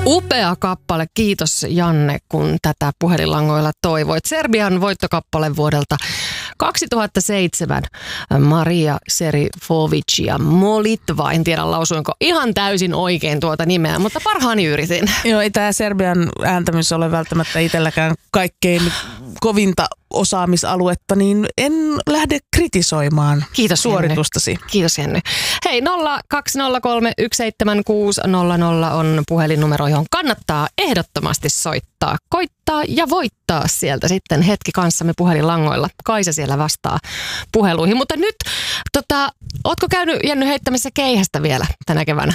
Upea kappale, kiitos Janne, kun tätä puhelinlangoilla toivoit. Serbian voittokappale vuodelta 2007, Maria Serifovic ja Molitva. En tiedä lausuinko ihan täysin oikein tuota nimeä, mutta parhaani yritin. Joo, ei tämä Serbian ääntämys ole välttämättä itselläkään kaikkein kovinta osaamisaluetta, niin en lähde kritisoimaan suoritustasi. Jenny. Kiitos Jenny. Hei, 020317600 on puhelinnumero, johon kannattaa ehdottomasti soittaa, koittaa ja voittaa sieltä sitten hetki kanssamme puhelinlangoilla. Kaisa siellä vastaa puheluihin, mutta nyt, ootko käynyt Jenny heittämässä keihästä vielä tänä keväänä?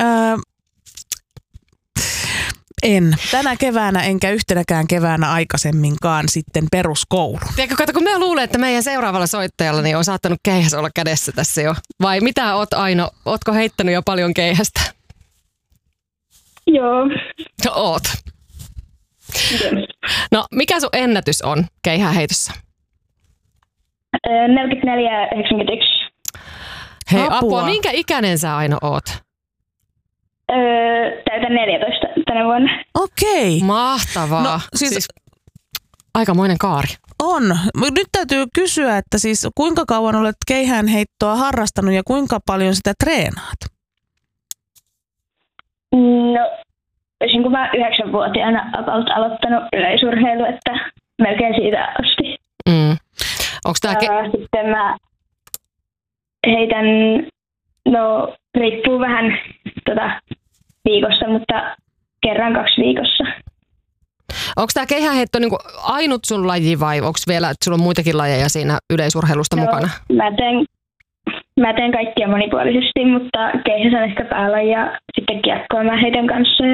En. Tänä keväänä enkä yhtenäkään keväänä aikaisemminkaan sitten peruskoulu. Tiedätkö, kato, kun me luulen, että meidän seuraavalla soittajalla niin on saattanut keihäs olla kädessä tässä jo. Vai mitä oot Aino? Ootko heittänyt jo paljon keihästä? Joo. No, oot. No, mikä sun ennätys on keihäänheitossa? 44,91. Hei, apua. Minkä ikäinen sä Aino oot? Täytän 14 tänä vuonna. Okei. Mahtavaa. No, siis aikamoinen kaari. On. Nyt täytyy kysyä, että siis kuinka kauan olet keihäänheittoa harrastanut ja kuinka paljon sitä treenaat? No, olisin mä 9-vuotiaana aloittanut yleisurheilu, että melkein siitä asti. Onko tää sitten mä heitän, no riippuu vähän viikossa, mutta kerran 2 viikossa. Onko tämä keihäänheitto niinku ainut sun laji vai onko vielä, että sulla on muitakin lajeja siinä yleisurheilusta mukana? Mä teen kaikkia monipuolisesti, mutta keihäs on ehkä päälaji ja sitten kiekkoa mä heitän kanssa.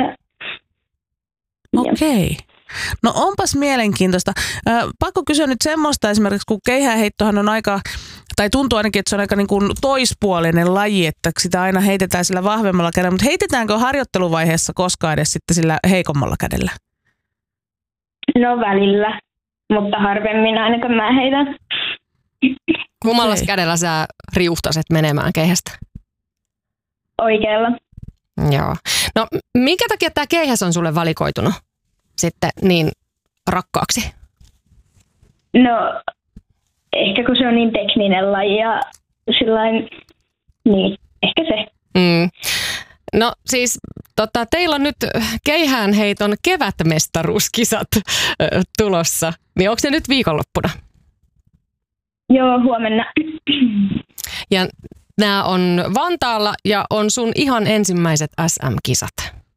Okei. No onpas mielenkiintoista. Pakko kysyä nyt semmoista esimerkiksi, kun keihäänheittohan on aika, tai tuntuu ainakin, että se on aika niin kuin toispuolinen laji, että sitä aina heitetään sillä vahvemmalla kädellä, mutta heitetäänkö harjoitteluvaiheessa koskaan edes sitten sillä heikommalla kädellä? No välillä, mutta harvemmin ainakaan mä heitän. Kummalla kädellä sä riuhtaset menemään keihästä? Oikealla. Joo. No minkä takia tämä keihäs on sulle valikoitunut sitten niin rakkaaksi? No ehkä kun se on niin tekninen laji ja sillain, niin ehkä se. No siis teillä on nyt keihäänheiton kevätmestaruuskisat tulossa, niin onko ne nyt viikonloppuna? Joo, huomenna. Ja nämä on Vantaalla ja on sun ihan ensimmäiset SM-kisat.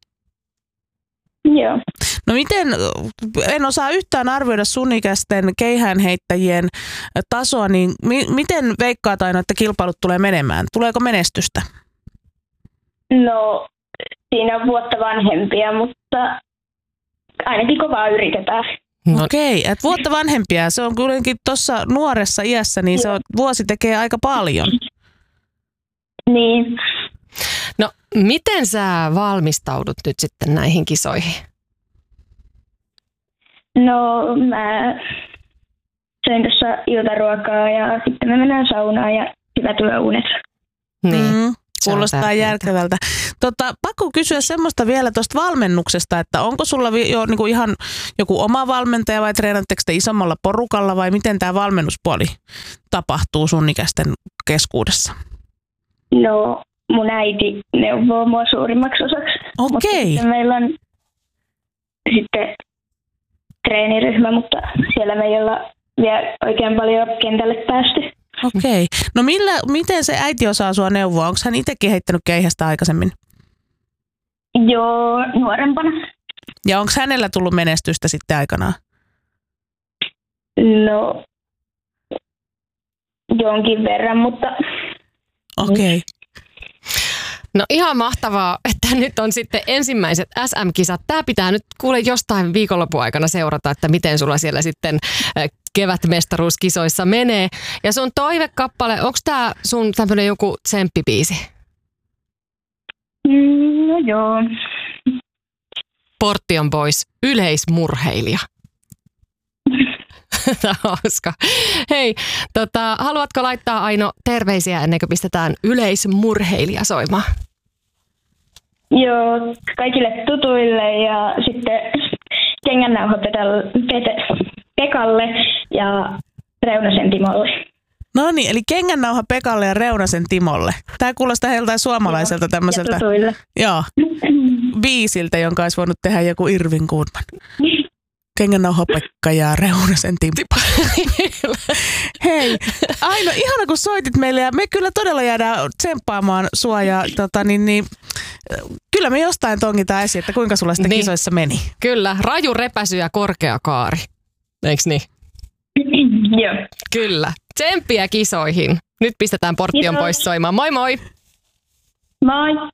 Joo. No miten, en osaa yhtään arvioida sun ikäisten keihäänheittäjien tasoa, niin miten veikkaat aina, että kilpailut tulee menemään? Tuleeko menestystä? No, siinä on vuotta vanhempia, mutta ainakin kovaa yritetään. Okei, että vuotta vanhempia, se on kuitenkin tuossa nuoressa iässä, niin se on, vuosi tekee aika paljon. Niin. No, miten sä valmistaudut nyt sitten näihin kisoihin? No, mä söin tuossa iltaruokaa ja sitten me mennään saunaan ja hyvä työunet. Niin. Kuulostaa järkevältä. Pakko kysyä semmoista vielä tuosta valmennuksesta, että onko sulla jo niinku ihan joku oma valmentaja vai treenatteko te isommalla porukalla vai miten tämä valmennuspuoli tapahtuu sun ikäisten keskuudessa? No, mun äiti neuvoo mua suurimmaksi osaksi. Okei. Mutta meillä on sitten treeniryhmä, mutta siellä me ei olla vielä oikein paljon kentälle päästy. Okei. No miten se äiti osaa sua neuvoa? Onko hän itsekin heittänyt keihästä aikaisemmin? Joo, nuorempana. Ja onko hänellä tullut menestystä sitten aikanaan? No, jonkin verran, mutta... Okei. No ihan mahtavaa, että nyt on sitten ensimmäiset SM-kisat. Tämä pitää nyt kuule jostain viikonlopun aikana seurata, että miten sulla siellä sitten kevätmestaruuskisoissa menee. Ja sun toivekappale, onko tämä sun tämmöinen joku tsemppibiisi? No joo. Portion Boys, yleismurheilija. Hauska. Hei, haluatko laittaa Aino terveisiä ennen kuin pistetään yleismurheilija soimaan? Joo, kaikille tutuille ja sitten kengännauha Pekalle ja Reunasen Timolle. No niin, eli kengännauha Pekalle ja Reunasen Timolle. Tämä kuulostaa heiltä suomalaiselta tämmöiseltä biisiltä, jonka olisi voinut tehdä joku Irvin Goodman. Kengännauha Pekka ja Reunasen Timo. Hei, Aino, ihana kun soitit meille ja me kyllä todella jäädään tsemppaamaan sua ja kyllä me jostain tongitaan esiin, että kuinka sulla sitten kisoissa meni. Kyllä, raju repäsy ja korkea kaari. Eiks niin? Joo. Kyllä. Tsemppiä kisoihin. Nyt pistetään porttion pois soimaan. Moi moi! Moi!